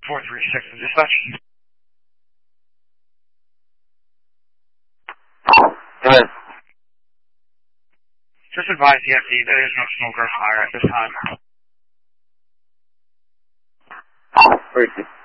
436 dispatch. Go ahead. Just advise the FD there is no smoke or fire at this time. Where is it?